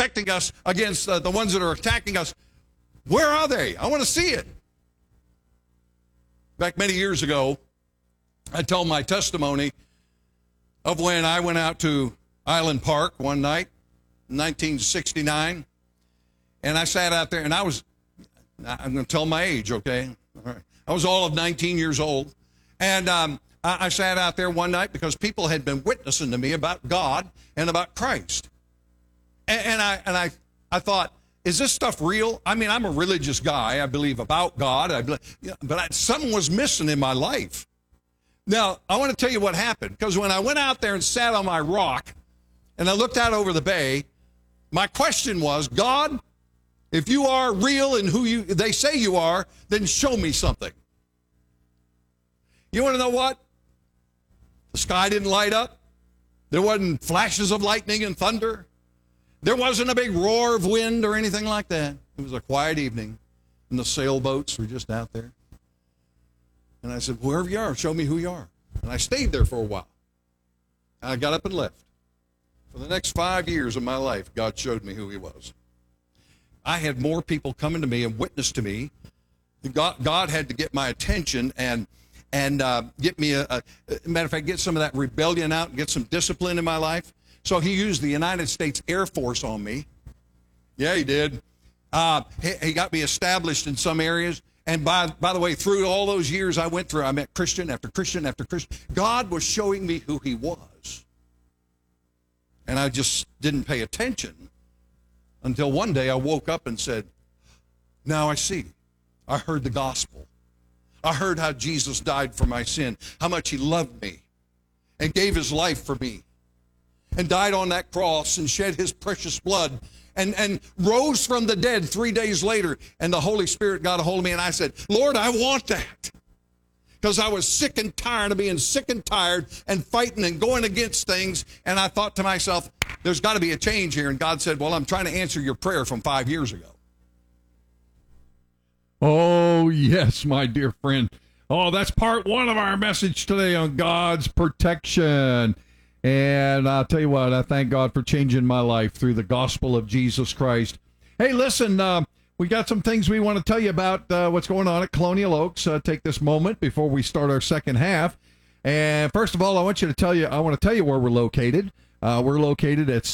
protecting us against the ones that are attacking us. Where are they? I want to see it. Back many years ago, I told my testimony of when I went out to Island Park one night in 1969, and I sat out there, and I'm going to tell my age, okay? All right. I was all of 19 years old, and I sat out there one night because people had been witnessing to me about God and about Christ. And I thought, is this stuff real? I mean, I'm a religious guy. I believe about God. But something was missing in my life. Now, I want to tell you what happened. Because when I went out there and sat on my rock and I looked out over the bay, my question was, God, if you are real and who they say you are, then show me something. You want to know what? The sky didn't light up. There wasn't flashes of lightning and thunder. There wasn't a big roar of wind or anything like that. It was a quiet evening, and the sailboats were just out there. And I said, wherever you are, show me who you are. And I stayed there for a while. And I got up and left. For the next 5 years of my life, God showed me who he was. I had more people coming to me and witness to me. God had to get my attention and get me matter of fact, get some of that rebellion out and get some discipline in my life. So he used the United States Air Force on me. Yeah, he did. He got me established in some areas. And by the way, through all those years I went through, I met Christian after Christian after Christian. God was showing me who he was. And I just didn't pay attention until one day I woke up and said, now I see. I heard the gospel. I heard how Jesus died for my sin, how much he loved me and gave his life for me and died on that cross and shed his precious blood and rose from the dead 3 days later. And the Holy Spirit got a hold of me and I said, Lord, I want that. Because I was sick and tired of being sick and tired and fighting and going against things. And I thought to myself, there's got to be a change here. And God said, well, I'm trying to answer your prayer from 5 years ago. Oh, yes, my dear friend. Oh, that's part one of our message today on God's protection. And I'll tell you what, I thank God for changing my life through the gospel of Jesus Christ. Hey, listen, we got some things we want to tell you about what's going on at Colonial Oaks. Take this moment before we start our second half. And first of all, I want to tell you where we're located. We're located at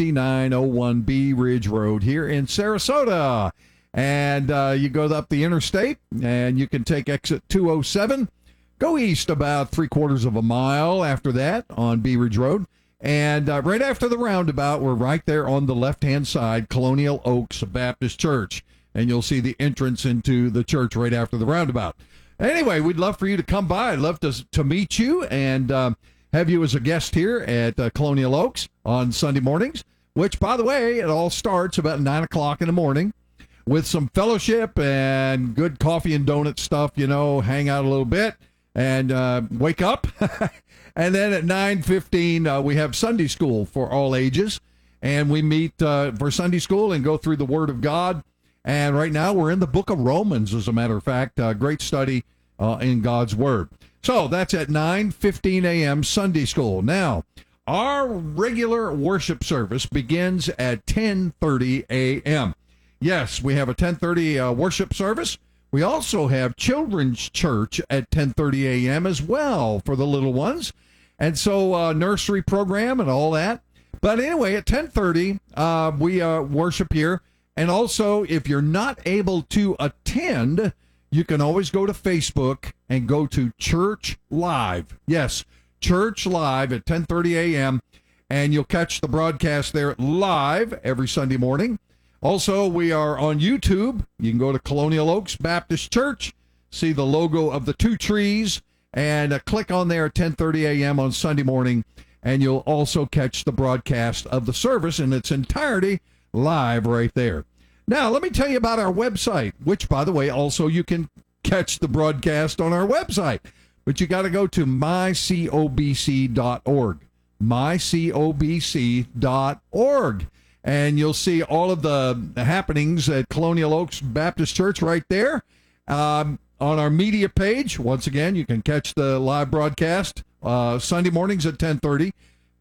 6901 Bee Ridge Road here in Sarasota. And you go up the interstate, and you can take exit 207. Go east about 3/4 of a mile after that on Bee Ridge Road. And right after the roundabout, we're right there on the left-hand side, Colonial Oaks Baptist Church. And you'll see the entrance into the church right after the roundabout. Anyway, we'd love for you to come by. I'd love to meet you and have you as a guest here at Colonial Oaks on Sunday mornings, which, by the way, it all starts about 9 o'clock in the morning with some fellowship and good coffee and donut stuff, hang out a little bit and wake up. And then at 9:15, we have Sunday school for all ages. And we meet for Sunday school and go through the Word of God. And right now we're in the book of Romans, as a matter of fact. Great study in God's Word. So that's at 9:15 a.m. Sunday school. Now, our regular worship service begins at 10:30 a.m. Yes, we have a 10:30 worship service. We also have children's church at 10:30 a.m. as well for the little ones. And so nursery program and all that. But anyway, at 10:30, we worship here. And also, if you're not able to attend, you can always go to Facebook and go to Church Live. Yes, Church Live at 10:30 a.m. And you'll catch the broadcast there live every Sunday morning. Also, we are on YouTube. You can go to Colonial Oaks Baptist Church, see the logo of the two trees, and click on there at 10:30 a.m. on Sunday morning. And you'll also catch the broadcast of the service in its entirety live right there. Now, let me tell you about our website, which, by the way, also you can catch the broadcast on our website. But you got to go to mycobc.org, mycobc.org. And you'll see all of the happenings at Colonial Oaks Baptist Church right there. On our media page, once again, you can catch the live broadcast Sunday mornings at 10:30.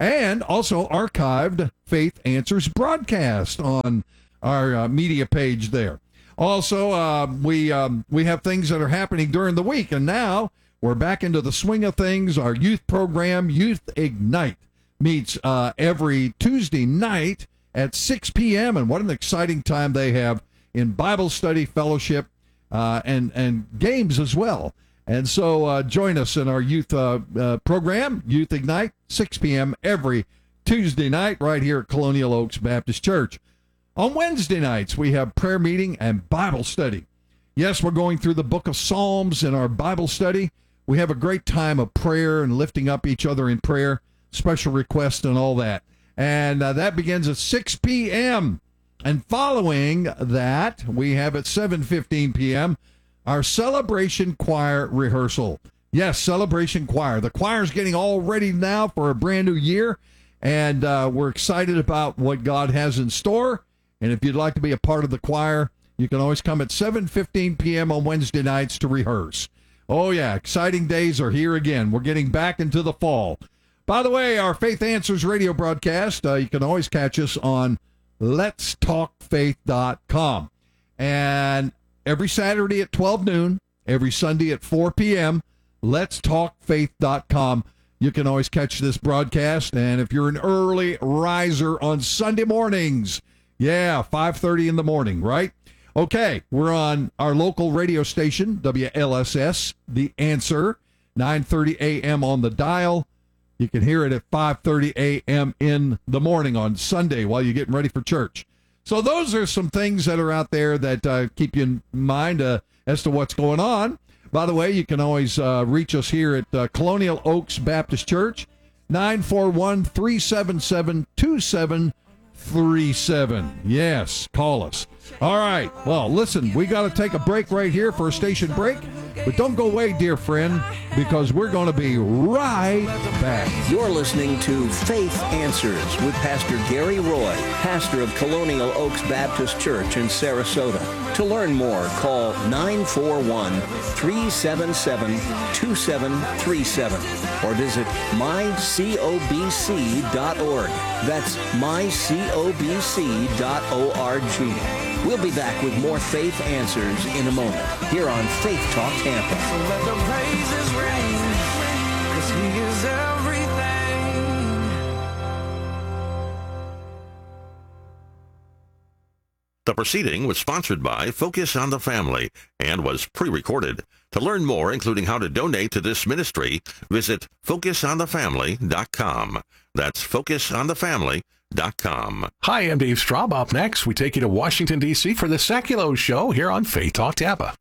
and also archived Faith Answers broadcast on our media page there. Also, we have things that are happening during the week, and now we're back into the swing of things. Our youth program, Youth Ignite, meets every Tuesday night at 6 p.m., and what an exciting time they have in Bible study, fellowship, and games as well. And so join us in our youth program, Youth Ignite, 6 p.m. every Tuesday night right here at Colonial Oaks Baptist Church. On Wednesday nights, we have prayer meeting and Bible study. Yes, we're going through the book of Psalms in our Bible study. We have a great time of prayer and lifting up each other in prayer, special requests and all that. And that begins at 6 p.m. And following that, we have at 7:15 p.m. our Celebration Choir rehearsal. Yes, Celebration Choir. The choir's getting all ready now for a brand new year, and we're excited about what God has in store. And if you'd like to be a part of the choir, you can always come at 7:15 p.m. on Wednesday nights to rehearse. Oh, yeah, exciting days are here again. We're getting back into the fall. By the way, our Faith Answers radio broadcast, you can always catch us on letstalkfaith.com. And every Saturday at 12 noon, every Sunday at 4 p.m., letstalkfaith.com. You can always catch this broadcast. And if you're an early riser on Sunday mornings, 5:30 in the morning, right? Okay, we're on our local radio station, WLSS, The Answer, 9:30 a.m. on the dial. You can hear it at 5:30 a.m. in the morning on Sunday while you're getting ready for church. So those are some things that are out there that keep you in mind as to what's going on. By the way, you can always reach us here at Colonial Oaks Baptist Church, 941-377-2737. Yes, call us. All right. Well, listen, we got to take a break right here for a station break. But don't go away, dear friend, because we're going to be right back. You're listening to Faith Answers with Pastor Gary Roy, pastor of Colonial Oaks Baptist Church in Sarasota. To learn more, call 941-377-2737 or visit mycobc.org. That's mycobc.org. We'll be back with more Faith Answers in a moment here on Faith Talk Tampa. So let the praises ring, 'cause he is everything. The proceeding was sponsored by Focus on the Family and was pre-recorded. To learn more, including how to donate to this ministry, visit focusonthefamily.com. That's focusonthefamily.com. Hi, I'm Dave Straub. Up next, we take you to Washington, D.C. for the Seculo Show here on Faith Talk Tampa.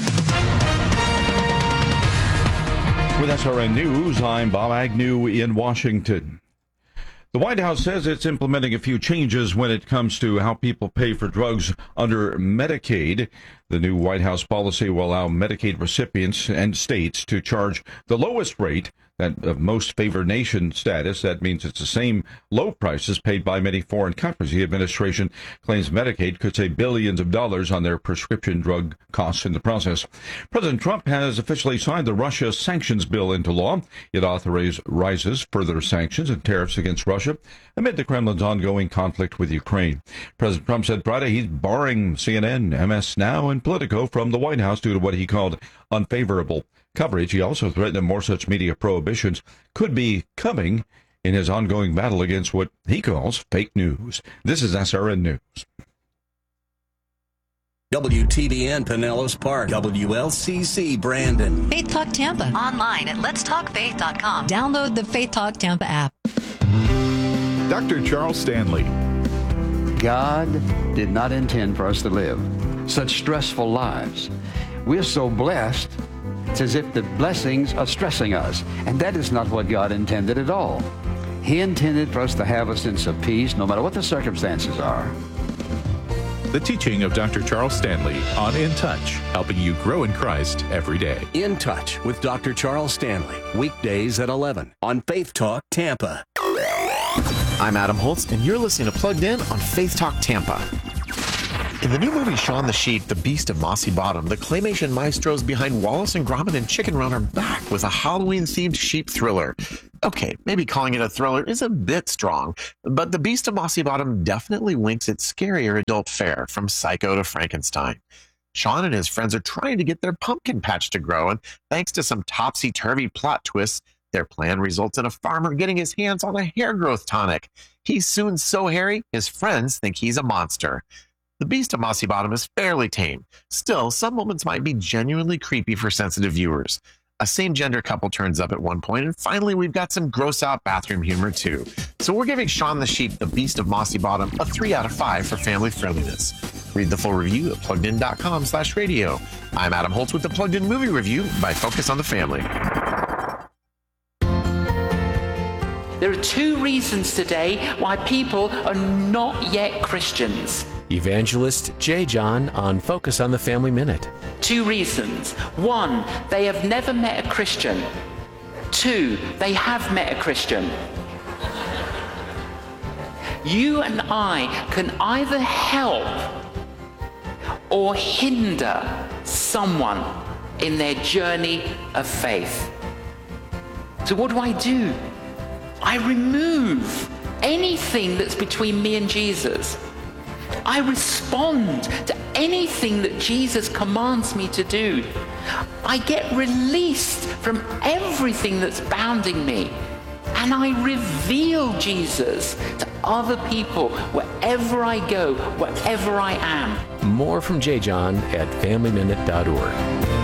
With SRN News, I'm Bob Agnew in Washington. The White House says it's implementing a few changes when it comes to how people pay for drugs under Medicaid. The new White House policy will allow Medicaid recipients and states to charge the lowest rate that of most favored nation status. That means it's the same low prices paid by many foreign countries. The administration claims Medicaid could save billions of dollars on their prescription drug costs in the process. President Trump has officially signed the Russia sanctions bill into law. It authorizes further sanctions and tariffs against Russia amid the Kremlin's ongoing conflict with Ukraine. President Trump said Friday he's barring CNN, MS Now, and Politico from the White House due to what he called unfavorable coverage. He also threatened that more such media prohibitions could be coming in his ongoing battle against what he calls fake news. This is SRN News. WTBN Pinellas Park, WLCC Brandon. Faith Talk Tampa. Online at letstalkfaith.com. Download the Faith Talk Tampa app. Dr. Charles Stanley. God did not intend for us to live such stressful lives. We're so blessed, it's as if the blessings are stressing us. And that is not what God intended at all. He intended for us to have a sense of peace no matter what the circumstances are. The teaching of Dr. Charles Stanley on In Touch, helping you grow in Christ every day. In Touch with Dr. Charles Stanley, weekdays at 11 on Faith Talk Tampa. I'm Adam Holst, and you're listening to Plugged In on Faith Talk Tampa. In the new movie Shaun the Sheep, The Beast of Mossy Bottom, the claymation maestros behind Wallace and Gromit and Chicken Run are back with a Halloween-themed sheep thriller. Okay, maybe calling it a thriller is a bit strong, but The Beast of Mossy Bottom definitely winks at scarier adult fare, from Psycho to Frankenstein. Sean and his friends are trying to get their pumpkin patch to grow, and thanks to some topsy-turvy plot twists, their plan results in a farmer getting his hands on a hair growth tonic. He's soon so hairy, his friends think he's a monster. The Beast of Mossy Bottom is fairly tame. Still, some moments might be genuinely creepy for sensitive viewers. A same-gender couple turns up at one point, and finally we've got some gross-out bathroom humor too. So we're giving Shaun the Sheep, The Beast of Mossy Bottom, a 3 out of 5 for family friendliness. Read the full review at PluggedIn.com/radio. I'm Adam Holtz with the Plugged In Movie Review by Focus on the Family. There are 2 reasons today why people are not yet Christians. Evangelist J. John on Focus on the Family Minute. 2 reasons. 1, they have never met a Christian. 2, they have met a Christian. You and I can either help or hinder someone in their journey of faith. So what do? I remove anything that's between me and Jesus. I respond to anything that Jesus commands me to do. I get released from everything that's bounding me. And I reveal Jesus to other people wherever I go, wherever I am. More from J. John at FamilyMinute.org.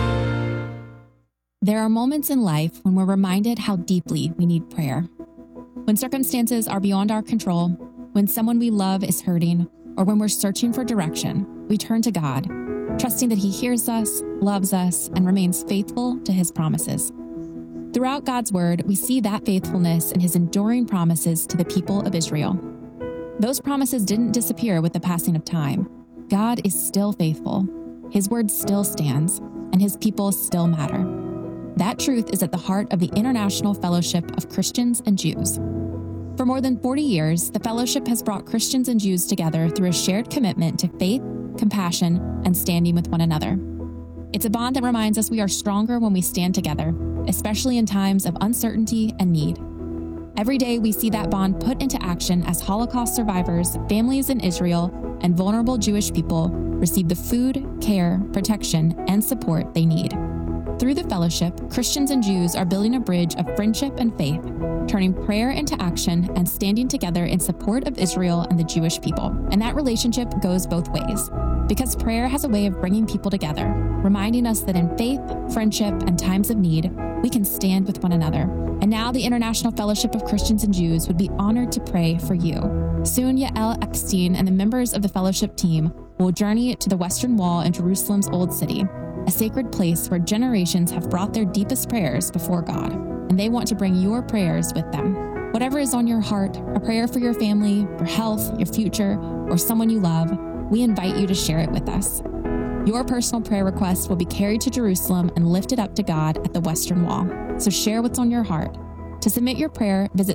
There are moments in life when we're reminded how deeply we need prayer. When circumstances are beyond our control, when someone we love is hurting, or when we're searching for direction, we turn to God, trusting that He hears us, loves us, and remains faithful to His promises. Throughout God's Word, we see that faithfulness in His enduring promises to the people of Israel. Those promises didn't disappear with the passing of time. God is still faithful, His Word still stands, and His people still matter. That truth is at the heart of the International Fellowship of Christians and Jews. For more than 40 years, the fellowship has brought Christians and Jews together through a shared commitment to faith, compassion, and standing with one another. It's a bond that reminds us we are stronger when we stand together, especially in times of uncertainty and need. Every day, we see that bond put into action as Holocaust survivors, families in Israel, and vulnerable Jewish people receive the food, care, protection, and support they need. Through the fellowship, Christians and Jews are building a bridge of friendship and faith, turning prayer into action and standing together in support of Israel and the Jewish people. And that relationship goes both ways, because prayer has a way of bringing people together, reminding us that in faith, friendship, and times of need, we can stand with one another. And now the International Fellowship of Christians and Jews would be honored to pray for you. Soon, Yael Eckstein and the members of the fellowship team will journey to the Western Wall in Jerusalem's Old City, a sacred place where generations have brought their deepest prayers before God, and they want to bring your prayers with them. Whatever is on your heart, a prayer for your family, your health, your future, or someone you love, we invite you to share it with us. Your personal prayer request will be carried to Jerusalem and lifted up to God at the Western Wall. So share what's on your heart. To submit your prayer, visit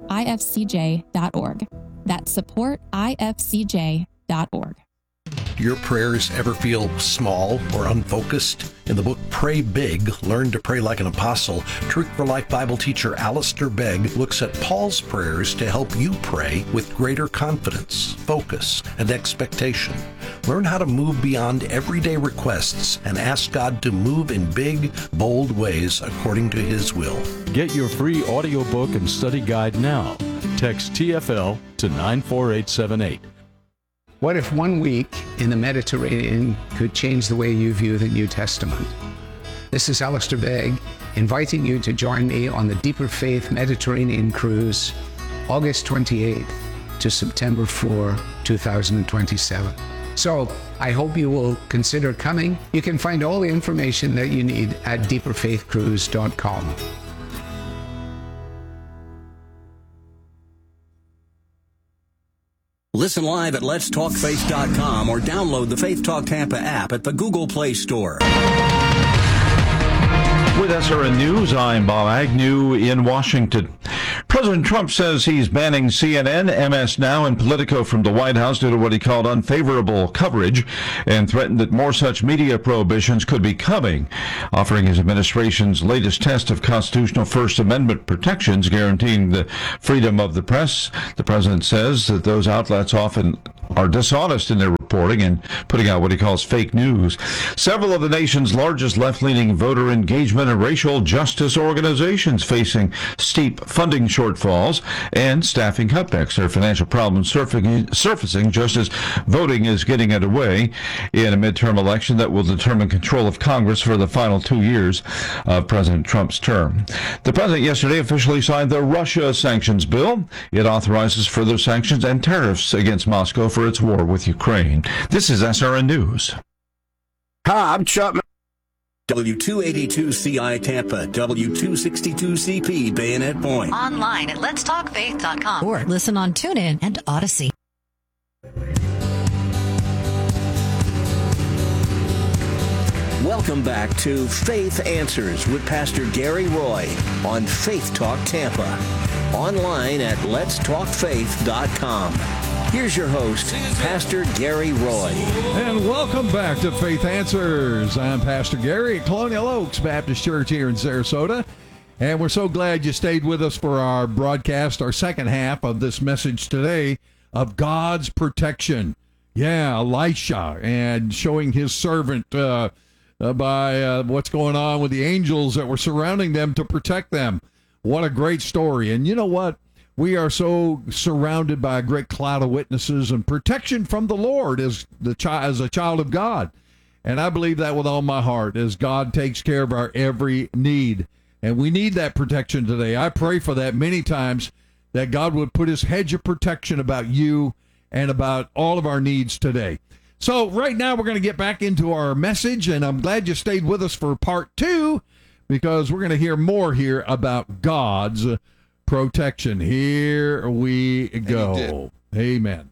supportifcj.org. That's supportifcj.org. Your prayers ever feel small or unfocused? In the book Pray Big, Learn to Pray Like an Apostle, Truth for Life Bible teacher Alistair Begg looks at Paul's prayers to help you pray with greater confidence, focus, and expectation. Learn how to move beyond everyday requests and ask God to move in big, bold ways according to His will. Get your free audiobook and study guide now. Text TFL to 94878. What if 1 week in the Mediterranean could change the way you view the New Testament? This is Alistair Begg, inviting you to join me on the Deeper Faith Mediterranean Cruise, August 28th to September 4, 2027. So I hope you will consider coming. You can find all the information that you need at deeperfaithcruise.com. Listen live at letstalkfaith.com or download the Faith Talk Tampa app at the Google Play Store. With SRN News, I'm Bob Agnew in Washington. President Trump says he's banning CNN, MS Now, and Politico from the White House due to what he called unfavorable coverage, and threatened that more such media prohibitions could be coming, offering his administration's latest test of constitutional First Amendment protections guaranteeing the freedom of the press. The president says that those outlets often are dishonest in their reporting and putting out what he calls fake news. Several of the nation's largest left-leaning voter engagement and racial justice organizations facing steep funding shortfalls and staffing cutbacks. Their financial problems surfacing just as voting is getting underway in a midterm election that will determine control of Congress for the final 2 years of President Trump's term. The president yesterday officially signed the Russia sanctions bill. It authorizes further sanctions and tariffs against Moscow for its war with Ukraine. This is SRN News. Hi, I'm Chuck. W282CI Tampa, W262CP Bayonet Point. Online at letstalkfaith.com or listen on TuneIn and Odyssey. Welcome back to Faith Answers with Pastor Gary Roy on Faith Talk Tampa. Online at letstalkfaith.com. Here's your host, Pastor Gary Roy. And welcome back to Faith Answers. I'm Pastor Gary at Colonial Oaks Baptist Church here in Sarasota. And we're so glad you stayed with us for our broadcast, our second half of this message today of God's protection. Yeah, Elisha, and showing his servant by what's going on with the angels that were surrounding them to protect them. What a great story. And you know what? We are so surrounded by a great cloud of witnesses and protection from the Lord as a child of God. And I believe that with all my heart, as God takes care of our every need. And we need that protection today. I pray for that many times, that God would put his hedge of protection about you and about all of our needs today. So right now we're going to get back into our message, and I'm glad you stayed with us for part 2, because we're going to hear more here about God's protection. Here we go. Amen.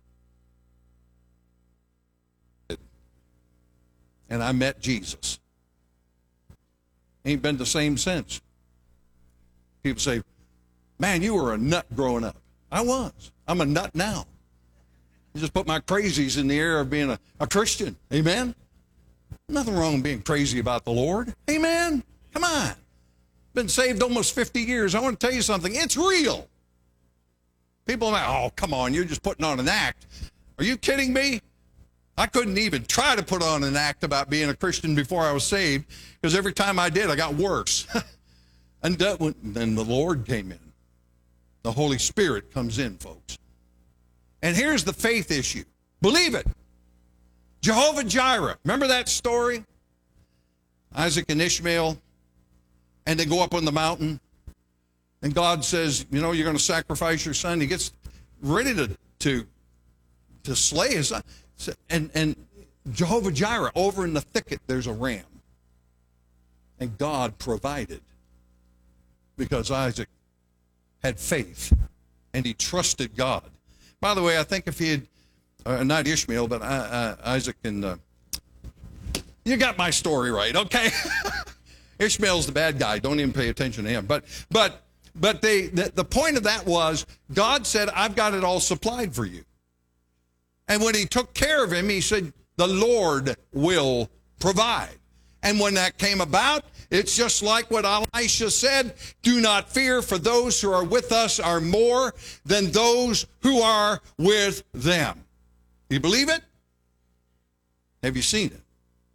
And I met Jesus. Ain't been the same since. People say, man, you were a nut growing up. I was. I'm a nut now. I just put my crazies in the air of being a Christian. Amen? Nothing wrong with being crazy about the Lord. Amen? Come on. Been saved almost 50 years. I want to tell you something. It's real. People are like, oh, come on, you're just putting on an act. Are you kidding me? I couldn't even try to put on an act about being a Christian before I was saved, because every time I did, I got worse. And then the Lord came in. The Holy Spirit comes in, folks. And here's the faith issue. Believe it. Jehovah Jireh. Remember that story? Isaac and Ishmael. And they go up on the mountain, and God says, you know, you're going to sacrifice your son. He gets ready to slay his son. And Jehovah Jireh, over in the thicket, there's a ram. And God provided, because Isaac had faith, and he trusted God. By the way, I think if he had, not Ishmael, but Isaac and, you got my story right, okay? Ishmael's the bad guy. Don't even pay attention to him. But the point of that was, God said, I've got it all supplied for you. And when he took care of him, he said, the Lord will provide. And when that came about, it's just like what Elisha said, do not fear, for those who are with us are more than those who are with them. You believe it? Have you seen it?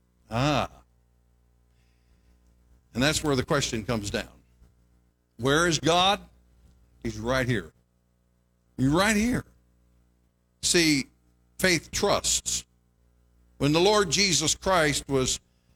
And that's where the question comes down. Where is God? He's right here. He's right here. See, faith trusts. When the Lord Jesus Christ was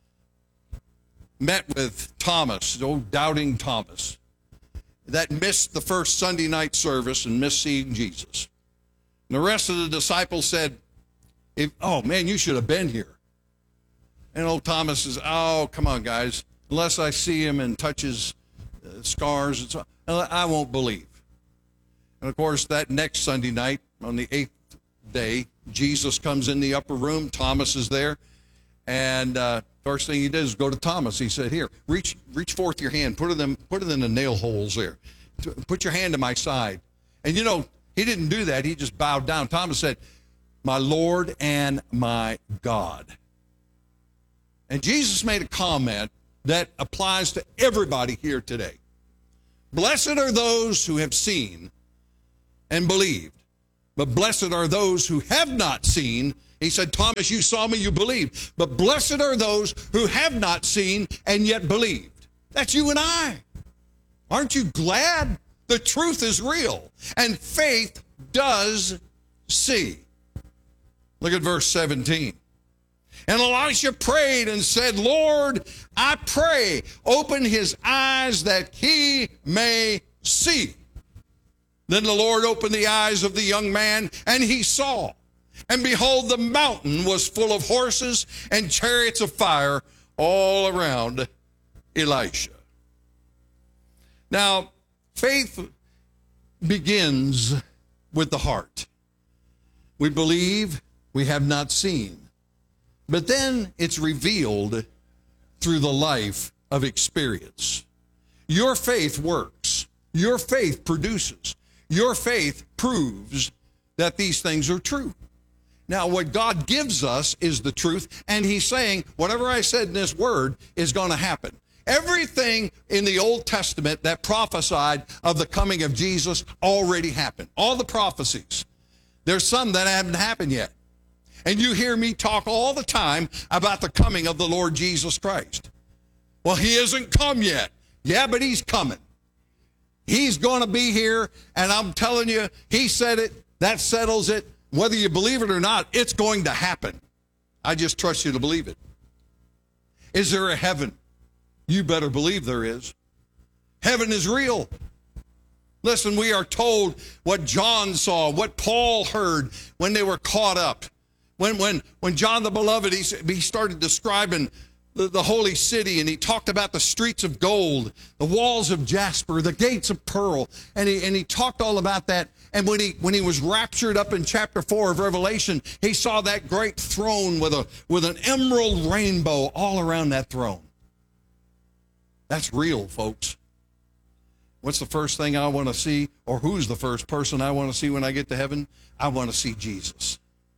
met with Thomas, old doubting Thomas, that missed the first Sunday night service and missed seeing Jesus. And the rest of the disciples said, oh man, you should have been here. And old Thomas says, oh, come on, guys. Unless I see him and touch his scars, and so, I won't believe. And of course, that next Sunday night, on the 8th day, Jesus comes in the upper room. Thomas is there. And first thing he did is go to Thomas. He said, here, reach forth your hand. Put it in the nail holes there. put your hand to my side. And you know, he didn't do that. He just bowed down. Thomas said, my Lord and my God. And Jesus made a comment that applies to everybody here today. Blessed are those who have seen and believed, but blessed are those who have not seen. He said, Thomas, you saw me, you believed. But blessed are those who have not seen and yet believed. That's you and I. Aren't you glad? The truth is real, and faith does see. Look at verse 17. And Elisha prayed and said, Lord, I pray, open his eyes that he may see. Then the Lord opened the eyes of the young man, and he saw. And behold, the mountain was full of horses and chariots of fire all around Elisha. Now, faith begins with the heart. We believe, we have not seen. But then it's revealed through the life of experience. Your faith works. Your faith produces. Your faith proves that these things are true. Now, what God gives us is the truth, and he's saying, whatever I said in this word is going to happen. Everything in the Old Testament that prophesied of the coming of Jesus already happened. All the prophecies. There's some that haven't happened yet. And you hear me talk all the time about the coming of the Lord Jesus Christ. Well, he hasn't come yet. Yeah, but he's coming. He's going to be here, and I'm telling you, he said it, that settles it. Whether you believe it or not, it's going to happen. I just trust you to believe it. Is there a heaven? You better believe there is. Heaven is real. Listen, we are told what John saw, what Paul heard when they were caught up. When John the Beloved, he started describing the holy city, and he talked about the streets of gold, the walls of jasper, the gates of pearl, and he talked all about that. And when he was raptured up in chapter 4 of Revelation, he saw that great throne with an emerald rainbow all around that throne. That's real, folks. What's the first thing I want to see, or who's the first person I want to see when I get to heaven? I want to see Jesus.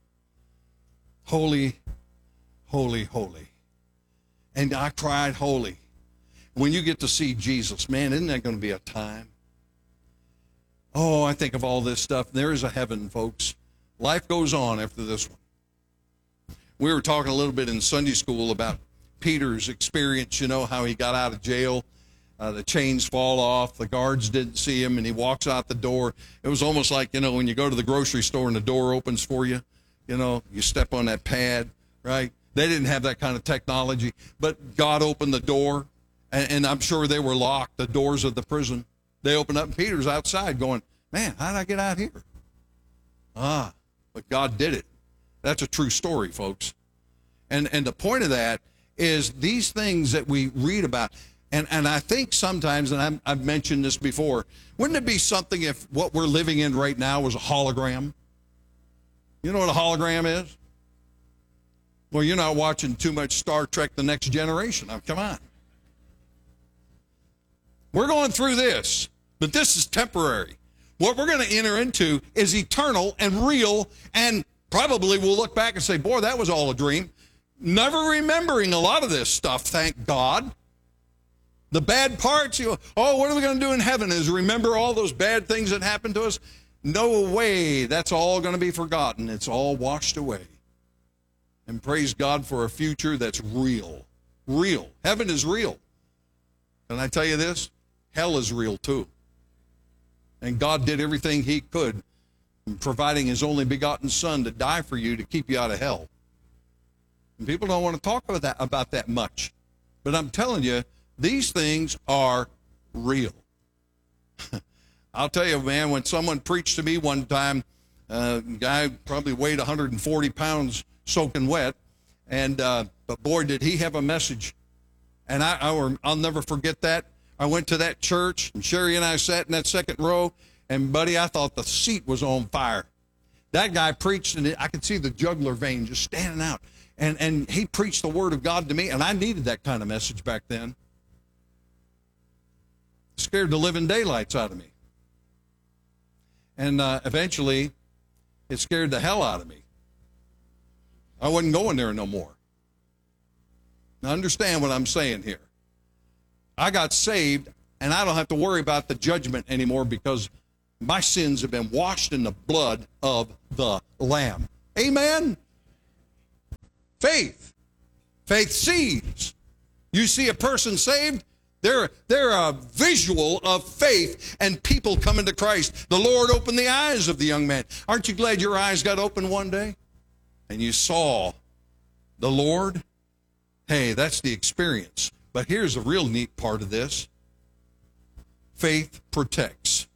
Holy, holy, holy. And I cried holy. When you get to see Jesus, man, isn't that going to be a time? Oh, I think of all this stuff. There is a heaven, folks. Life goes on after this one. We were talking a little bit in Sunday school about Peter's experience, you know, how he got out of jail. The chains fall off. The guards didn't see him, and he walks out the door. It was almost like, you know, when you go to the grocery store and the door opens for you. You know, you step on that pad, right? They didn't have that kind of technology, but God opened the door, and I'm sure they were locked, the doors of the prison. They opened up, and Peter's outside going, man, how did I get out here? But God did it. That's a true story, folks. And the point of that is these things that we read about, and I think sometimes, and I've mentioned this before, wouldn't it be something if what we're living in right now was a hologram? You know what a hologram is? Well, you're not watching too much Star Trek The Next Generation. Now, come on. We're going through this, but this is temporary. What we're going to enter into is eternal and real, and probably we'll look back and say, boy, that was all a dream. Never remembering a lot of this stuff, thank God. The bad parts, what are we going to do in heaven is remember all those bad things that happened to us? No way. That's all going to be forgotten. It's all washed away. And praise God for a future that's real. Real. Heaven is real. Can I tell you this? Hell is real too. And God did everything he could, providing his only begotten son to die for you to keep you out of hell. And people don't want to talk about that much. But I'm telling you, these things are real. I'll tell you, man, when someone preached to me one time, a guy probably weighed 140 pounds soaking wet, and but boy, did he have a message. And I'll never forget that. I went to that church, and Sherry and I sat in that second row, and buddy, I thought the seat was on fire. That guy preached, and I could see the jugular vein just standing out. And he preached the word of God to me, and I needed that kind of message back then. scared the living daylights out of me. And eventually, it scared the hell out of me. I wasn't going there no more. Now, understand what I'm saying here. I got saved, and I don't have to worry about the judgment anymore because my sins have been washed in the blood of the Lamb. Amen? Faith. Faith sees. You see a person saved, they're a visual of faith and people coming to Christ. The Lord opened the eyes of the young man. Aren't you glad your eyes got open one day? And you saw the Lord? Hey, that's the experience. But here's the real neat part of this. Faith protects.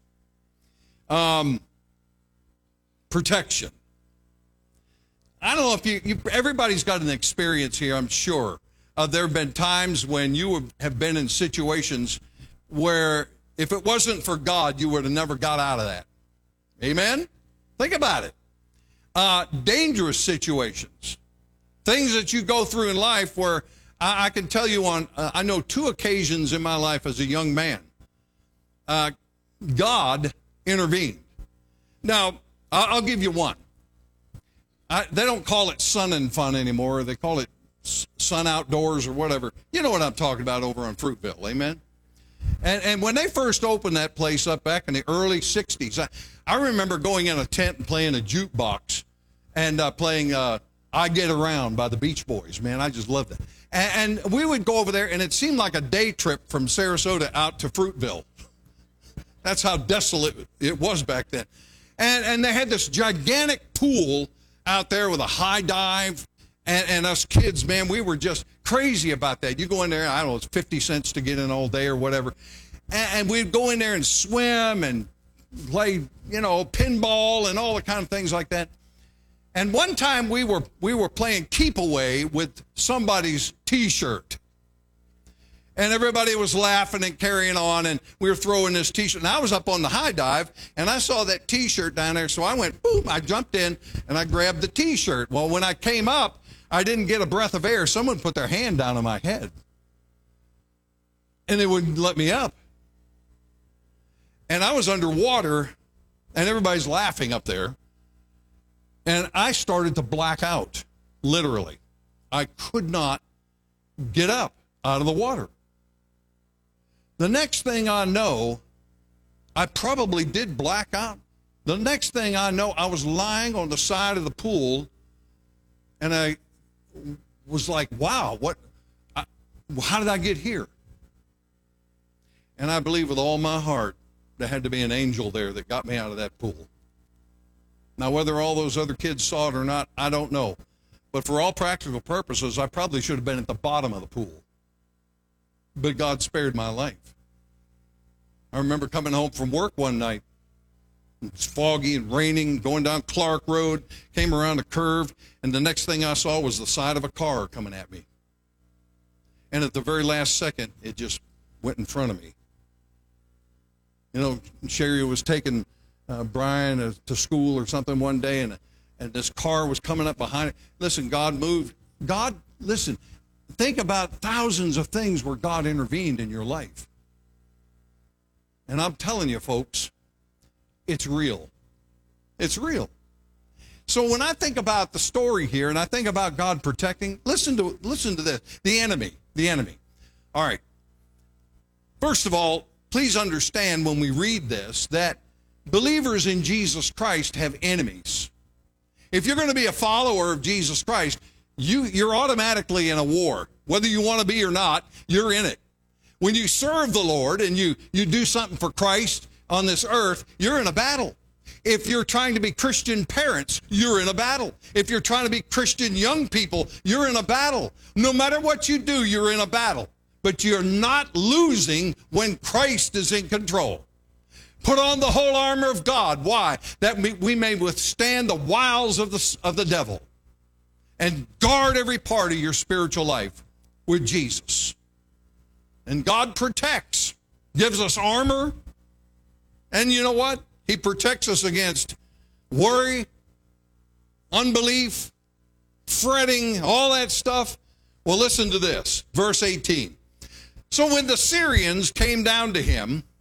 Protection. I don't know if everybody's got an experience here, I'm sure. There have been times when you have been in situations where if it wasn't for God, you would have never got out of that. Amen? Think about it. Dangerous situations. Things that you go through in life where I can tell you on, I know 2 occasions in my life as a young man, God intervened. Now, I'll give you one. They don't call it Sun and Fun anymore. They call it Sun Outdoors or whatever. You know what I'm talking about over on Fruitville, amen? And when they first opened that place up back in the early 60s, I remember going in a tent and playing a jukebox and playing I Get Around by the Beach Boys. Man, I just loved it. And we would go over there, and it seemed like a day trip from Sarasota out to Fruitville. That's how desolate it was back then. And they had this gigantic pool out there with a high dive. And us kids, man, we were just crazy about that. You go in there, I don't know, it's 50 cents to get in all day or whatever. And we'd go in there and swim and play, pinball and all the kind of things like that. And one time we were playing keep away with somebody's T-shirt. And everybody was laughing and carrying on, and we were throwing this T-shirt. And I was up on the high dive, and I saw that T-shirt down there, so I went, boom, I jumped in, and I grabbed the T-shirt. Well, when I came up, I didn't get a breath of air. Someone put their hand down on my head, and they wouldn't let me up. And I was underwater, and everybody's laughing up there, and I started to black out, literally. I could not get up out of the water. The next thing I know, I probably did black out. The next thing I know, I was lying on the side of the pool, and I was like, wow, how did I get here? And I believe with all my heart, there had to be an angel there that got me out of that pool. Now, whether all those other kids saw it or not, I don't know. But for all practical purposes, I probably should have been at the bottom of the pool. But God spared my life. I remember coming home from work one night. It's foggy and raining, going down Clark Road, came around a curve, and the next thing I saw was the side of a car coming at me. And at the very last second, it just went in front of me. Sherry was taking Brian to school or something one day, and this car was coming up behind it. Listen, God moved. Listen, think about thousands of things where God intervened in your life. And I'm telling you, folks, it's real. It's real. So when I think about the story here and I think about God protecting, listen to this. The enemy. All right. First of all, please understand when we read this that believers in Jesus Christ have enemies. If you're going to be a follower of Jesus Christ, you're automatically in a war. Whether you want to be or not, you're in it. When you serve the Lord and you do something for Christ on this earth, you're in a battle. If you're trying to be Christian parents, you're in a battle. If you're trying to be Christian young people, you're in a battle. No matter what you do, you're in a battle. But you're not losing when Christ is in control. Put on the whole armor of God. Why? That we may withstand the wiles of the devil. And guard every part of your spiritual life with Jesus. And God protects, gives us armor. And you know what? He protects us against worry, unbelief, fretting, all that stuff. Well, listen to this. Verse 18. So when the Syrians came down to him,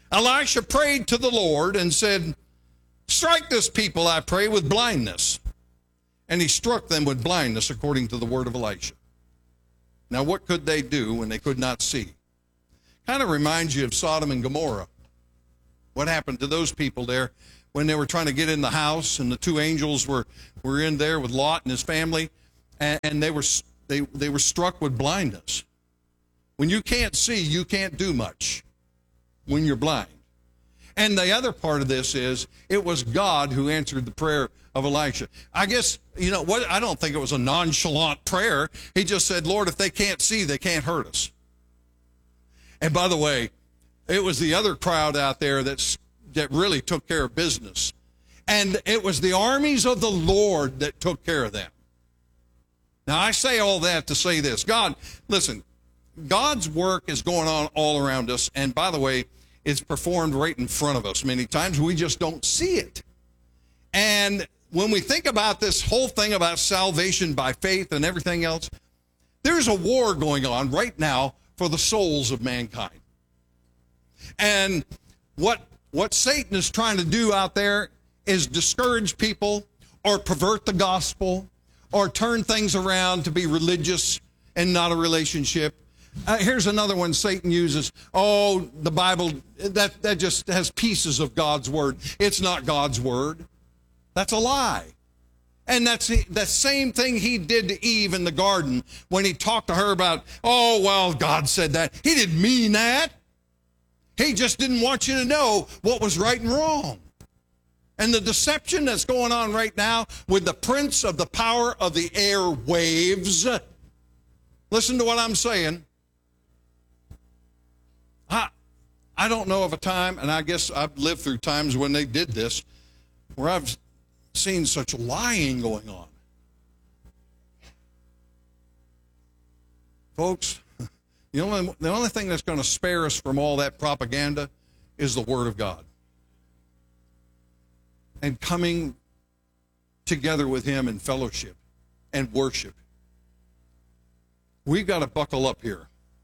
Elisha prayed to the Lord and said, strike this people, I pray, with blindness. And he struck them with blindness according to the word of Elisha. Now, what could they do when they could not see? Kind of reminds you of Sodom and Gomorrah. What happened to those people there when they were trying to get in the house, and the two angels were in there with Lot and his family, and they were struck with blindness. When you can't see, you can't do much when you're blind. And the other part of this is, it was God who answered the prayer of Elisha. I guess, you know what, I don't think it was a nonchalant prayer. He just said, Lord, if they can't see, they can't hurt us. And by the way, it was the other crowd out there that really took care of business. And it was the armies of the Lord that took care of them. Now, I say all that to say this. God, listen, God's work is going on all around us. And by the way, it's performed right in front of us many times. We just don't see it. And when we think about this whole thing about salvation by faith and everything else, there's a war going on right now for the souls of mankind. And what Satan is trying to do out there is discourage people or pervert the gospel or turn things around to be religious and not a relationship. Here's another one Satan uses. Oh, the Bible, that just has pieces of God's word. It's not God's word. That's a lie. And that's the same thing he did to Eve in the garden when he talked to her about, oh, well, God said that. He didn't mean that. He just didn't want you to know what was right and wrong. And the deception that's going on right now with the prince of the power of the airwaves. Listen to what I'm saying. I don't know of a time, and I guess I've lived through times when they did this, where I've seen such lying going on. Folks, the only thing that's going to spare us from all that propaganda is the Word of God. And coming together with Him in fellowship and worship. We've got to buckle up here.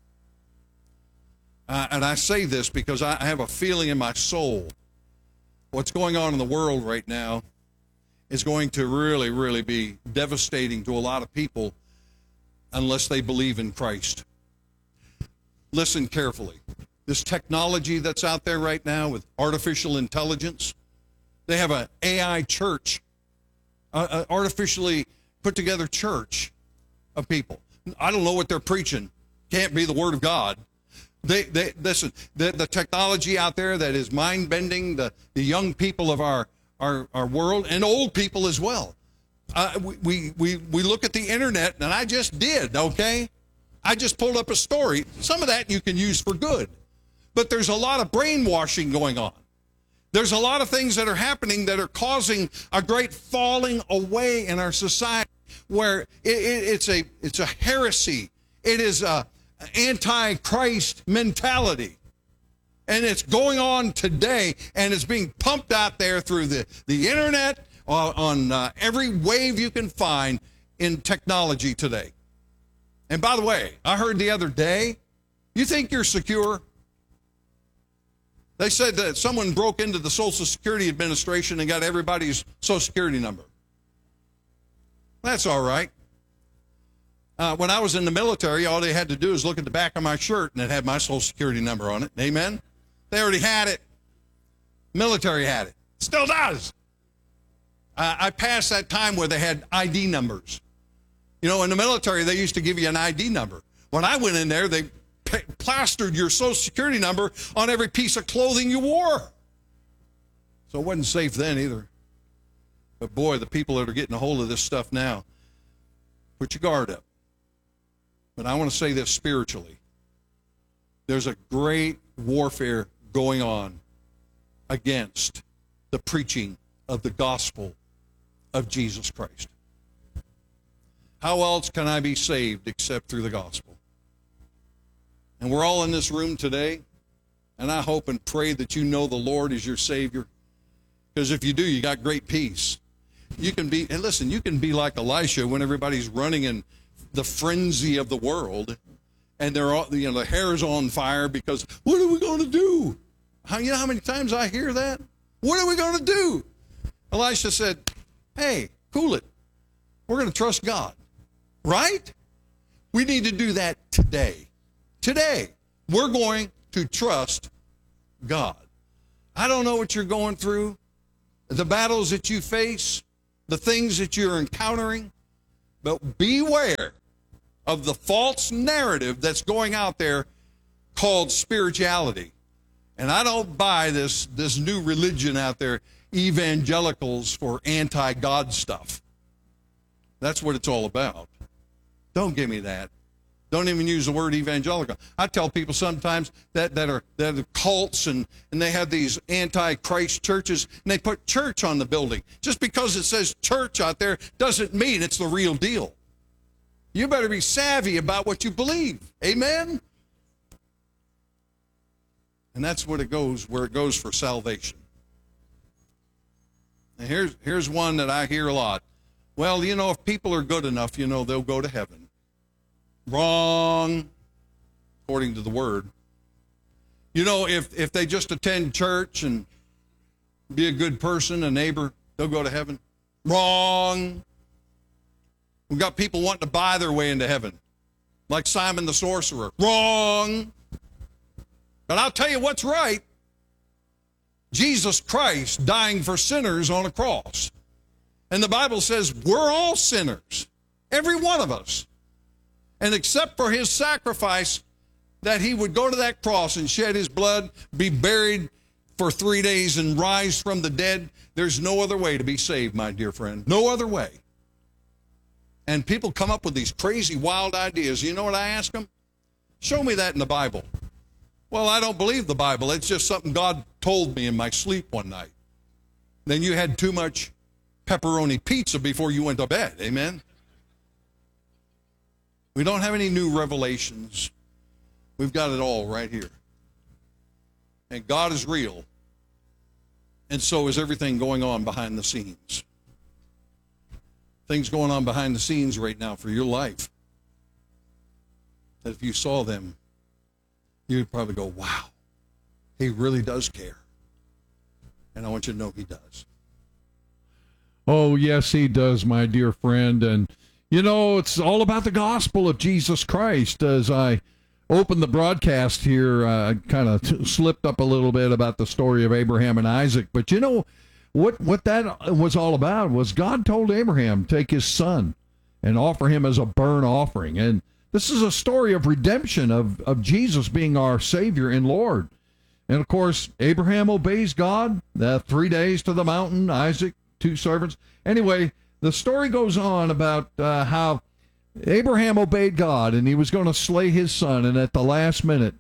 And I say this because I have a feeling in my soul what's going on in the world right now is going to really, really be devastating to a lot of people unless they believe in Christ. Listen carefully. This technology that's out there right now with artificial intelligence, they have an AI church, artificially put together church of people. I don't know what they're preaching. Can't be the Word of God. Listen, the technology out there that is mind-bending, the young people of our world, and old people as well. We look at the internet, and I just did, okay? I just pulled up a story. Some of that you can use for good. But there's a lot of brainwashing going on. There's a lot of things that are happening that are causing a great falling away in our society, where it's a heresy. It is a anti-Christ mentality. And it's going on today, and it's being pumped out there through the internet, on every wave you can find in technology today. And by the way, I heard the other day, you think you're secure? They said that someone broke into the Social Security Administration and got everybody's Social Security number. That's all right. When I was in the military, all they had to do is look at the back of my shirt, and it had my Social Security number on it. Amen? They already had it. Military had it. Still does. I passed that time where they had ID numbers. You know, in the military, they used to give you an ID number. When I went in there, they plastered your Social Security number on every piece of clothing you wore. So it wasn't safe then either. But boy, the people that are getting a hold of this stuff now, put your guard up. But I want to say this spiritually. There's a great warfare going on against the preaching of the gospel of Jesus Christ. How else can I be saved except through the gospel? And we're all in this room today, and I hope and pray that you know the Lord is your Savior. Because if you do, you got great peace. You can be, and listen, you can be like Elisha when everybody's running in the frenzy of the world, and they're all, you know, the hair's on fire because what are we going to do? You know how many times I hear that? What are we going to do? Elisha said, hey, cool it. We're going to trust God. Right? We need to do that today. Today, we're going to trust God. I don't know what you're going through, the battles that you face, the things that you're encountering, but beware of the false narrative that's going out there called spirituality. And I don't buy this new religion out there, evangelicals for anti-God stuff. That's what it's all about. Don't give me that. Don't even use the word evangelical. I tell people sometimes that are cults and they have these anti-Christ churches and they put church on the building. Just because it says church out there doesn't mean it's the real deal. You better be savvy about what you believe. Amen? And that's where it goes for salvation. And here's one that I hear a lot. Well, you know, if people are good enough, they'll go to heaven. Wrong, according to the word. If they just attend church and be a good person, a neighbor, they'll go to heaven. Wrong. We've got people wanting to buy their way into heaven, like Simon the sorcerer. Wrong. But I'll tell you what's right. Jesus Christ dying for sinners on a cross. And the Bible says we're all sinners, every one of us. And except for his sacrifice, that he would go to that cross and shed his blood, be buried for 3 days and rise from the dead, there's no other way to be saved, my dear friend. No other way. And people come up with these crazy, wild ideas. You know what I ask them? Show me that in the Bible. Well, I don't believe the Bible. It's just something God told me in my sleep one night. Then you had too much pepperoni pizza before you went to bed. Amen? We don't have any new revelations. We've got it all right here. And God is real. And so is everything going on behind the scenes. Things going on behind the scenes right now for your life. That if you saw them, you'd probably go, wow, he really does care. And I want you to know he does. Oh, yes, he does, my dear friend. And it's all about the gospel of Jesus Christ. As I opened the broadcast here, I kind of slipped up a little bit about the story of Abraham and Isaac. But what that was all about was God told Abraham, take his son and offer him as a burnt offering. And this is a story of redemption, of Jesus being our Savior and Lord. And, of course, Abraham obeys God, 3 days to the mountain, Isaac, 2 servants. Anyway, the story goes on about how Abraham obeyed God, and he was going to slay his son, and at the last minute,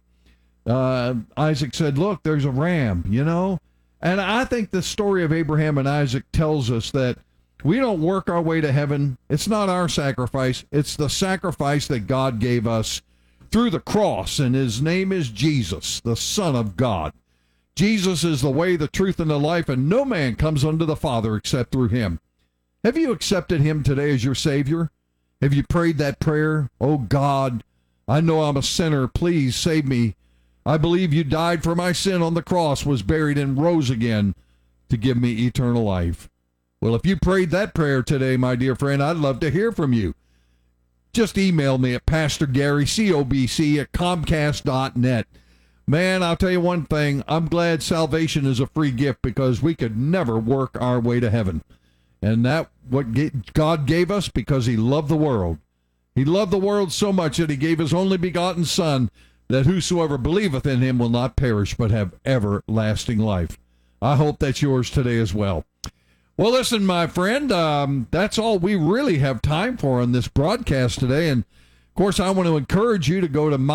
Isaac said, look, there's a ram, And I think the story of Abraham and Isaac tells us that we don't work our way to heaven. It's not our sacrifice. It's the sacrifice that God gave us through the cross, and his name is Jesus, the Son of God. Jesus is the way, the truth, and the life, and no man comes unto the Father except through him. Have you accepted him today as your Savior? Have you prayed that prayer? Oh God, I know I'm a sinner. Please save me. I believe you died for my sin on the cross, was buried, and rose again to give me eternal life. Well, if you prayed that prayer today, my dear friend, I'd love to hear from you. Just email me at Pastor Gary, COBC, at Comcast.net. Man, I'll tell you one thing. I'm glad salvation is a free gift because we could never work our way to heaven. And that what God gave us because he loved the world. He loved the world so much that he gave his only begotten Son, that whosoever believeth in him will not perish but have everlasting life. I hope that's yours today as well. Well, listen, my friend, that's all we really have time for on this broadcast today. And, of course, I want to encourage you to go to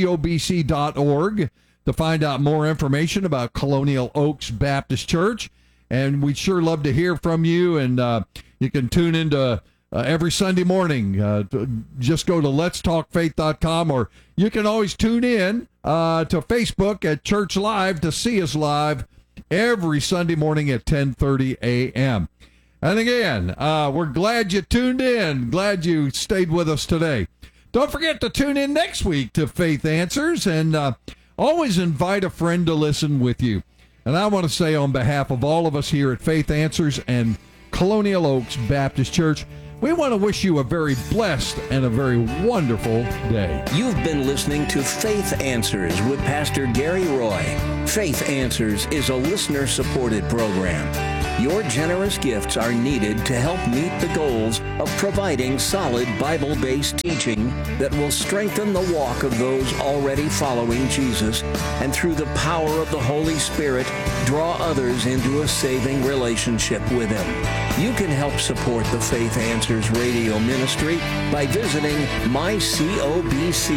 mycobc.org to find out more information about Colonial Oaks Baptist Church. And we'd sure love to hear from you. And you can tune into every Sunday morning. Just go to letstalkfaith.com, or you can always tune in to Facebook at Church Live to see us live every Sunday morning at 10:30 a.m. And again, we're glad you tuned in. Glad you stayed with us today. Don't forget to tune in next week to Faith Answers. And always invite a friend to listen with you. And I want to say on behalf of all of us here at Faith Answers and Colonial Oaks Baptist Church, we want to wish you a very blessed and a very wonderful day. You've been listening to Faith Answers with Pastor Gary Roy. Faith Answers is a listener-supported program. Your generous gifts are needed to help meet the goals of providing solid Bible-based teaching that will strengthen the walk of those already following Jesus, and through the power of the Holy Spirit, draw others into a saving relationship with Him. You can help support the Faith Answers radio ministry by visiting mycobc.org.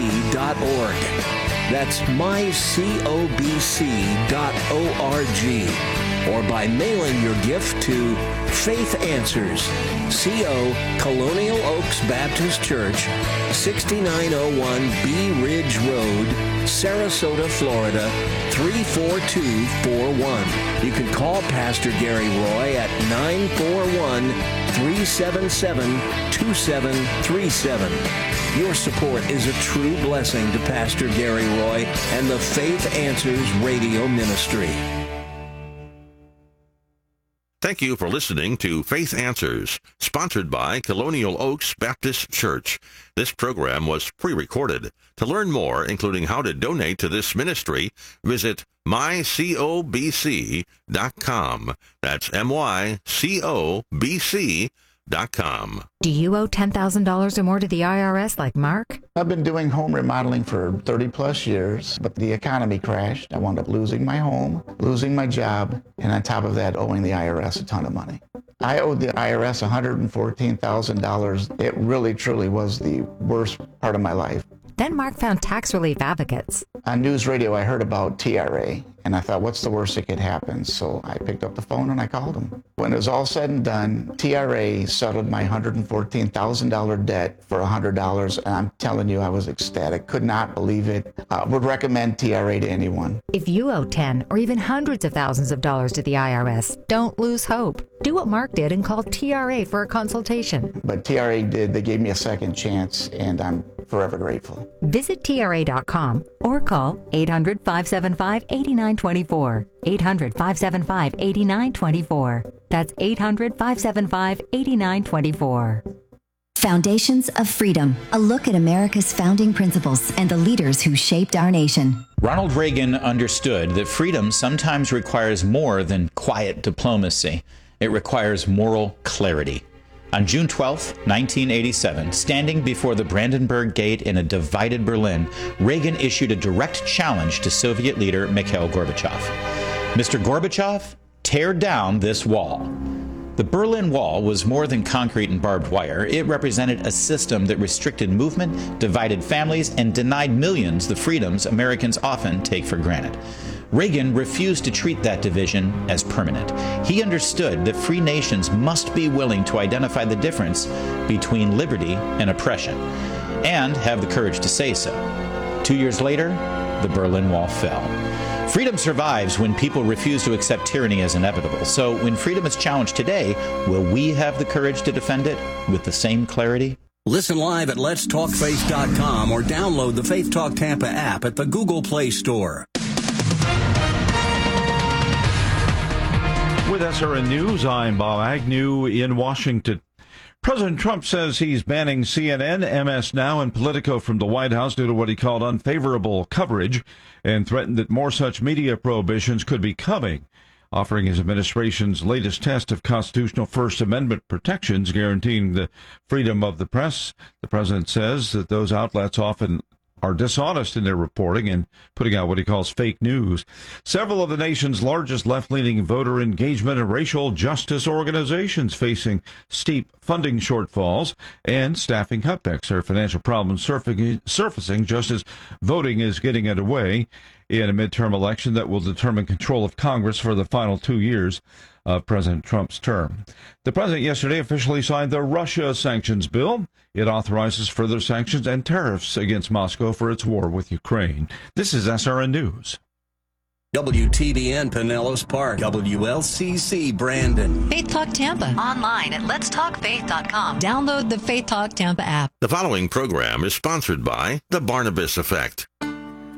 That's mycobc.org. Or by mailing your gift to Faith Answers, CO, Colonial Oaks Baptist Church, 6901 Bee Ridge Road, Sarasota, Florida, 34241. You can call Pastor Gary Roy at 941-377-2737. Your support is a true blessing to Pastor Gary Roy and the Faith Answers radio ministry. Thank you for listening to Faith Answers, sponsored by Colonial Oaks Baptist Church. This program was pre-recorded. To learn more, including how to donate to this ministry, visit mycobc.com. That's mycobc.com. Do you owe $10,000 or more to the IRS like Mark? I've been doing home remodeling for 30 plus years, but the economy crashed. I wound up losing my home, losing my job, and on top of that, owing the IRS a ton of money. I owed the IRS $114,000. It really, truly was the worst part of my life. Then Mark found tax relief advocates. On news radio, I heard about TRA, and I thought, what's the worst that could happen? So I picked up the phone and I called them. When it was all said and done, TRA settled my $114,000 debt for $100, and I'm telling you, I was ecstatic. Could not believe it. Would recommend TRA to anyone. If you owe 10 or even hundreds of thousands of dollars to the IRS, don't lose hope. Do what Mark did and call TRA for a consultation. But TRA did. They gave me a second chance, and I'm forever grateful. Visit TRA.com or call 800-575-8924. 800-575-8924. That's 800-575-8924. Foundations of Freedom, a look at America's founding principles and the leaders who shaped our nation. Ronald Reagan understood that freedom sometimes requires more than quiet diplomacy. It requires moral clarity. On June 12, 1987, standing before the Brandenburg Gate in a divided Berlin, Reagan issued a direct challenge to Soviet leader Mikhail Gorbachev. Mr. Gorbachev, tear down this wall. The Berlin Wall was more than concrete and barbed wire. It represented a system that restricted movement, divided families, and denied millions the freedoms Americans often take for granted. Reagan refused to treat that division as permanent. He understood that free nations must be willing to identify the difference between liberty and oppression, and have the courage to say so. 2 years later, the Berlin Wall fell. Freedom survives when people refuse to accept tyranny as inevitable. So when freedom is challenged today, will we have the courage to defend it with the same clarity? Listen live at letstalkfaith.com or download the Faith Talk Tampa app at the Google Play Store. With SRN News, I'm Bob Agnew in Washington. President Trump says he's banning CNN, MS Now, and Politico from the White House due to what he called unfavorable coverage, and threatened that more such media prohibitions could be coming, offering his administration's latest test of constitutional First Amendment protections guaranteeing the freedom of the press. The president says that those outlets often are dishonest in their reporting and putting out what he calls fake news. Several of the nation's largest left-leaning voter engagement and racial justice organizations facing steep funding shortfalls and staffing cutbacks. There are financial problems surfacing just as voting is getting underway in a midterm election that will determine control of Congress for the final 2 years of President Trump's term. The president yesterday officially signed the Russia sanctions bill. It authorizes further sanctions and tariffs against Moscow for its war with Ukraine. This is SRN News. WTBN Pinellas Park, WLCC Brandon. Faith Talk Tampa. Online at letstalkfaith.com. Download the Faith Talk Tampa app. The following program is sponsored by The Barnabas Effect.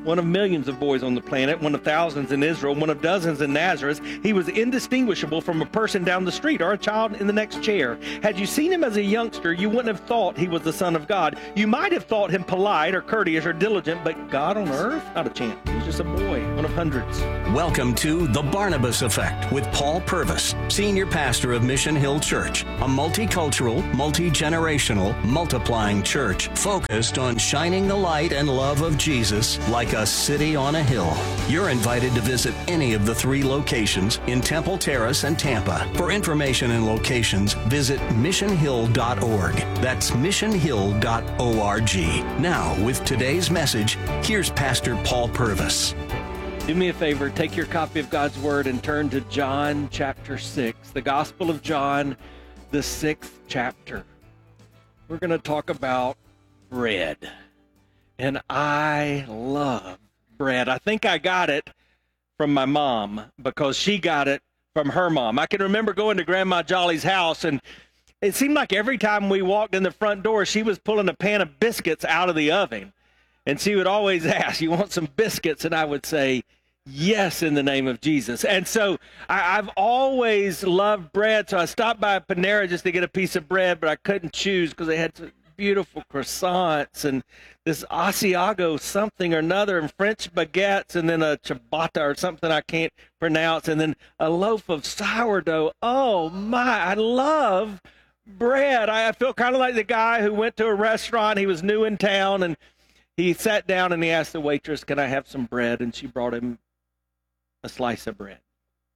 one of millions of boys on the planet, one of thousands in Israel, one of dozens in Nazareth. He was indistinguishable from a person down the street or a child in the next chair. Had you seen him as a youngster, you wouldn't have thought he was the Son of God. You might have thought him polite or courteous or diligent, but God on earth? Not a chance. He was just a boy, one of hundreds. Welcome to The Barnabas Effect with Paul Purvis, Senior Pastor of Mission Hill Church, a multicultural, multi-generational, multiplying church focused on shining the light and love of Jesus like a city on a hill. You're invited to visit any of the 3 locations in Temple Terrace and Tampa. For information and locations, visit missionhill.org. That's missionhill.org. Now, with today's message, here's Pastor Paul Purvis. Do me a favor, take your copy of God's Word and turn to John chapter 6, the Gospel of John, the 6th chapter. We're going to talk about bread. And I love bread. I think I got it from my mom because she got it from her mom. I can remember going to Grandma Jolly's house, and it seemed like every time we walked in the front door, she was pulling a pan of biscuits out of the oven. And she would always ask, "You want some biscuits?" And I would say, "Yes, in the name of Jesus." And so I've always loved bread. So I stopped by Panera just to get a piece of bread, but I couldn't choose because they had some beautiful croissants and this Asiago something or another, and French baguettes, and then a ciabatta or something I can't pronounce, and then a loaf of sourdough. Oh my, I love bread. I feel kind of like the guy who went to a restaurant. He was new in town, and he sat down and he asked the waitress, "Can I have some bread?" And she brought him a slice of bread.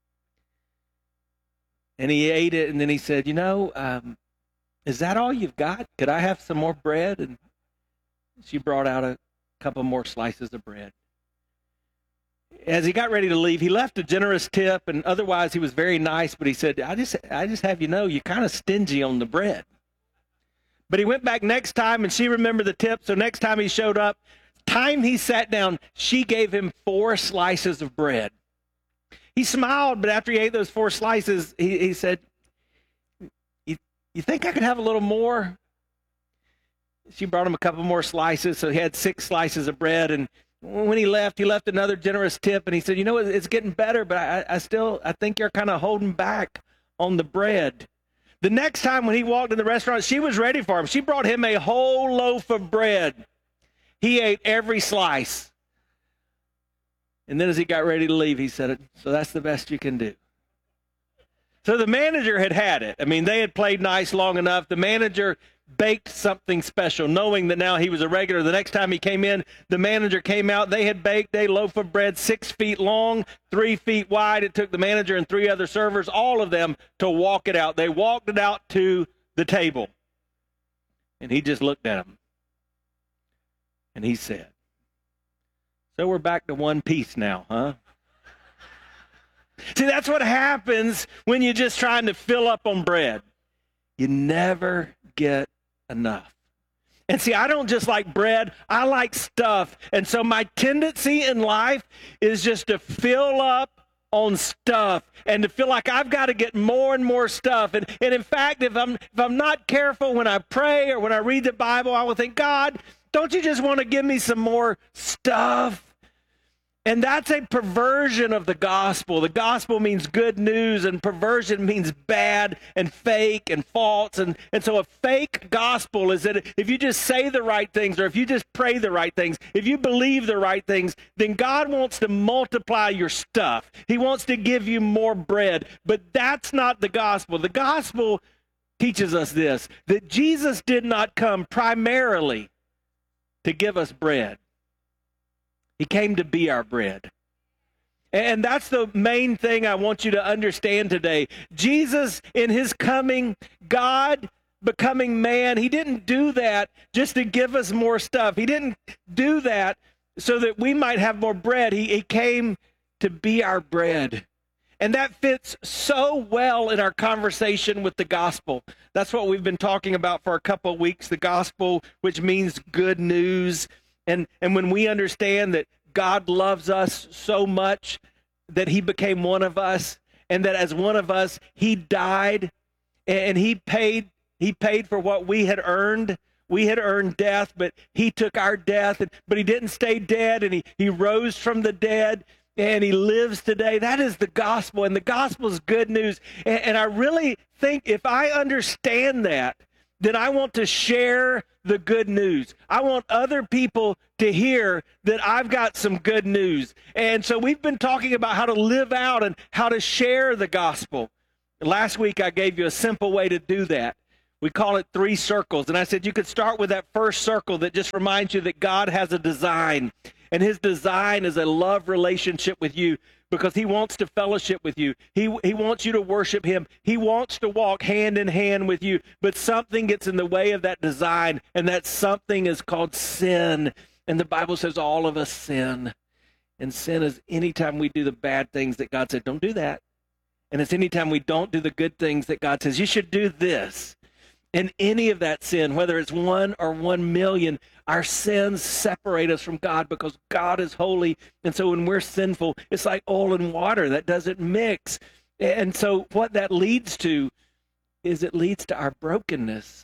And he ate it, and then he said, "Is that all you've got? Could I have some more bread?" And she brought out a couple more slices of bread. As he got ready to leave, he left a generous tip, and otherwise he was very nice, but he said, I just have you know, you're kind of stingy on the bread. But he went back next time, and she remembered the tip, so next time he showed up, time he sat down, she gave him 4 slices of bread. He smiled, but after he ate those 4 slices, he said, You think I could have a little more? She brought him a couple more slices, so he had 6 slices of bread. And when he left another generous tip, and he said, it's getting better, but I think you're kind of holding back on the bread. The next time when he walked in the restaurant, she was ready for him. She brought him a whole loaf of bread. He ate every slice. And then as he got ready to leave, he said, "So that's the best you can do." So the manager had it. I mean, they had played nice long enough. The manager baked something special, knowing that now he was a regular. The next time he came in, the manager came out. They had baked a loaf of bread 6 feet long, 3 feet wide. It took the manager and 3 other servers, all of them, to walk it out. They walked it out to the table. And he just looked at them. And he said, "So we're back to 1 piece now, huh?" See, that's what happens when you're just trying to fill up on bread. You never get enough. And see, I don't just like bread, I like stuff. And so my tendency in life is just to fill up on stuff and to feel like I've got to get more and more stuff. And in fact, if I'm not careful when I pray or when I read the Bible, I will think, "God, don't you just want to give me some more stuff?" And that's a perversion of the gospel. The gospel means good news, and perversion means bad and fake and false. And so a fake gospel is that if you just say the right things, or if you just pray the right things, if you believe the right things, then God wants to multiply your stuff. He wants to give you more bread. But that's not the gospel. The gospel teaches us this, that Jesus did not come primarily to give us bread. He came to be our bread. And that's the main thing I want you to understand today. Jesus, in his coming, God becoming man, he didn't do that just to give us more stuff. He didn't do that so that we might have more bread. He came to be our bread. And that fits so well in our conversation with the gospel. That's what we've been talking about for a couple of weeks, the gospel, which means good news. And when we understand that God loves us so much that he became one of us, and that as one of us, he died and he paid for what we had earned. we had earned death, but he took our death, but he didn't stay dead, and he rose from the dead, and he lives today. That is the gospel, and the gospel is good news. And I really think if I understand that, then I want to share the good news. I want other people to hear that I've got some good news. And so we've been talking about how to live out and how to share the gospel. Last week I gave you a simple way to do that. We call it 3 circles. And I said you could start with that first circle that just reminds you that God has a design. And his design is a love relationship with you because he wants to fellowship with you. He wants you to worship him. He wants to walk hand in hand with you. But something gets in the way of that design, and that something is called sin. And the Bible says all of us sin. And sin is anytime we do the bad things that God said, don't do that. And it's anytime we don't do the good things that God says, you should do this. And any of that sin, whether it's 1 or 1 million, our sins separate us from God because God is holy. And so when we're sinful, it's like oil and water that doesn't mix. And so what that leads to is it leads to our brokenness.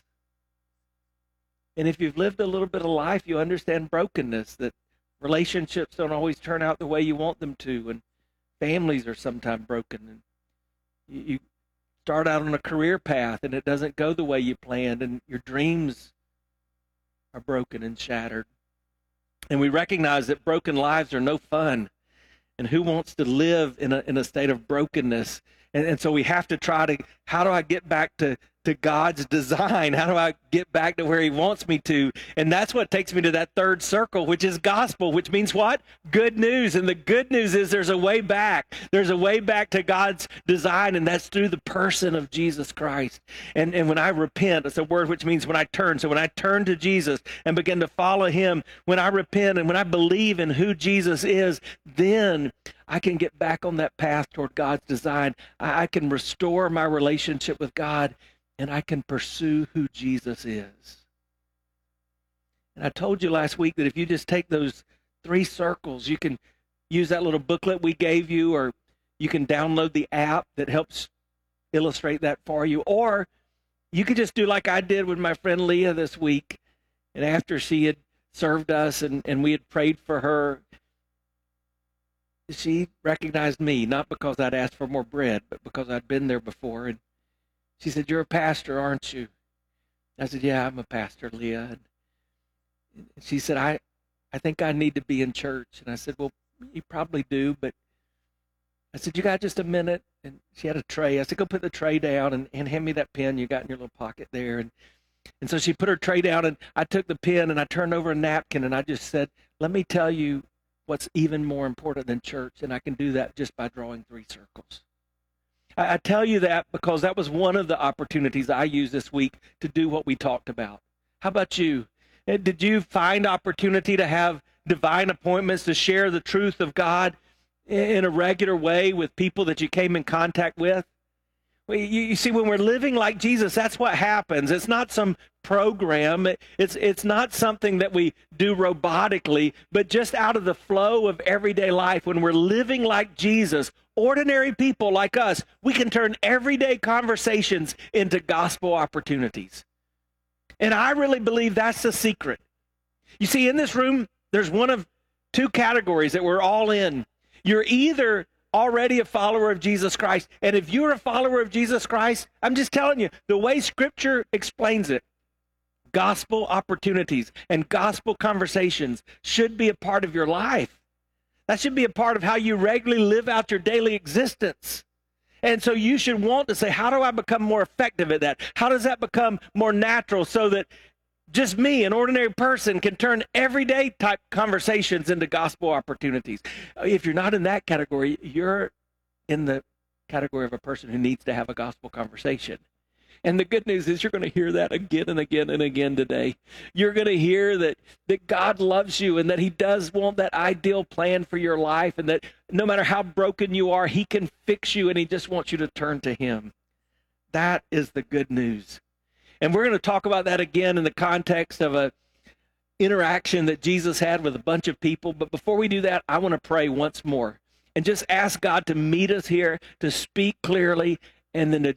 And if you've lived a little bit of life, you understand brokenness, that relationships don't always turn out the way you want them to, and families are sometimes broken. And you start out on a career path and it doesn't go the way you planned, and your dreams are broken and shattered. And we recognize that broken lives are no fun. And who wants to live in a state of brokenness? And so we have to try to, how do I get back to God's design? How do I get back to where he wants me to? And that's what takes me to that third circle, which is gospel, which means what? Good news. And the good news is there's a way back. There's a way back to God's design, and that's through the person of Jesus Christ. And when I repent, it's a word which means when I turn. So when I turn to Jesus and begin to follow him, when I repent and when I believe in who Jesus is, then I can get back on that path toward God's design. I can restore my relationship with God, and I can pursue who Jesus is. And I told you last week that if you just take those 3 circles, you can use that little booklet we gave you, or you can download the app that helps illustrate that for you. Or you could just do like I did with my friend Leah this week. And after she had served us and we had prayed for her, she recognized me, not because I'd asked for more bread, but because I'd been there before. And she said, "You're a pastor, aren't you?" I said, "Yeah, I'm a pastor, Leah." And she said, I think I need to be in church. And I said, "Well, you probably do, but," I said, "You got just a minute?" And she had a tray. I said, "Go put the tray down and hand me that pen you got in your little pocket there." And so she put her tray down, and I took the pen and I turned over a napkin, and I just said, "Let me tell you what's even more important than church." And I can do that just by drawing 3 circles. I tell you that because that was one of the opportunities I used this week to do what we talked about. How about you? Did you find opportunity to have divine appointments to share the truth of God in a regular way with people that you came in contact with? Well, you see, when we're living like Jesus, that's what happens. It's not some program. It's not something that we do robotically, but just out of the flow of everyday life. When we're living like Jesus, ordinary people like us, we can turn everyday conversations into gospel opportunities. And I really believe that's the secret. You see, in this room, there's one of 2 categories that we're all in. You're either already a follower of Jesus Christ, and if you're a follower of Jesus Christ, I'm just telling you, the way Scripture explains it, gospel opportunities and gospel conversations should be a part of your life. That should be a part of how you regularly live out your daily existence. And so you should want to say, how do I become more effective at that? How does that become more natural so that just me, an ordinary person, can turn everyday type conversations into gospel opportunities? If you're not in that category, you're in the category of a person who needs to have a gospel conversation. And the good news is you're going to hear that again and again and again today. You're going to hear that God loves you and that he does want that ideal plan for your life, and that no matter how broken you are, he can fix you, and he just wants you to turn to him. That is the good news. And we're going to talk about that again in the context of a interaction that Jesus had with a bunch of people. But before we do that, I want to pray once more and just ask God to meet us here, to speak clearly, and then to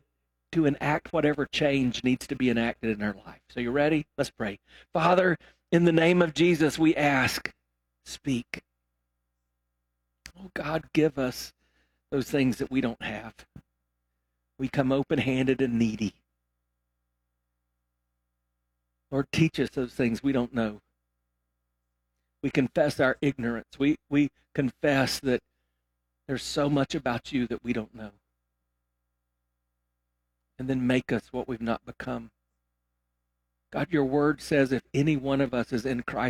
to enact whatever change needs to be enacted in our life. So you ready? Let's pray. Father, in the name of Jesus, we ask, speak. Oh God, give us those things that we don't have. We come open-handed and needy. Lord, teach us those things we don't know. We confess our ignorance. We confess that there's so much about you that we don't know. And then make us what we've not become. God, your word says if any one of us is in Christ,